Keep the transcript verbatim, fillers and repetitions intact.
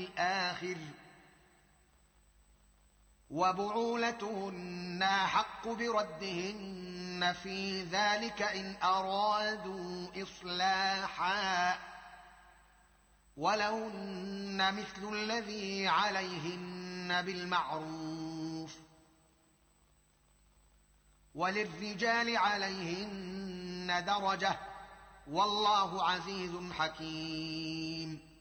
الآخر وبعولتهن أحق بردهن في ذلك إن أرادوا إصلاحا ولهن مثل الذي عليهن بالمعروف وللرجال عليهن درجة والله عزيز حكيم